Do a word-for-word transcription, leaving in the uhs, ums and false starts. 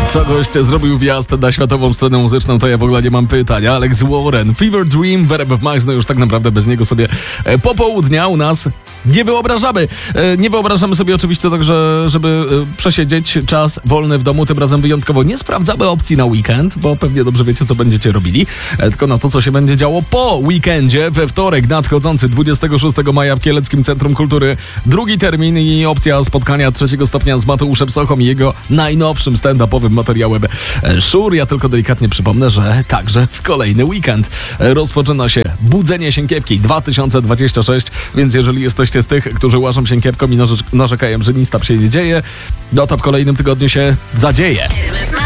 Co gość zrobił wjazd na światową scenę muzyczną, to ja w ogóle nie mam pytań. Alex Warren, Fever Dream, w R M F Max, no już tak naprawdę bez niego sobie popołudnia u nas nie wyobrażamy. Nie wyobrażamy sobie oczywiście także, żeby przesiedzieć czas wolny w domu, tym razem wyjątkowo nie sprawdzamy opcji na weekend, bo pewnie dobrze wiecie, co będziecie robili, tylko na to, co się będzie działo po weekendzie. We wtorek nadchodzący dwudziestego szóstego maja w Kieleckim Centrum Kultury drugi termin i opcja spotkania trzeciego stopnia z Mateuszem Sochą i jego najnowszym stand-upowym materiałem Szur. Ja tylko delikatnie przypomnę, że także w kolejny weekend rozpoczyna się Budzenie Sienkiewki dwa tysiące dwudziesty szósty, więc jeżeli jesteście z tych, którzy łażą sienkiewką i narzekają, że nic tam się nie dzieje, no to w kolejnym tygodniu się zadzieje.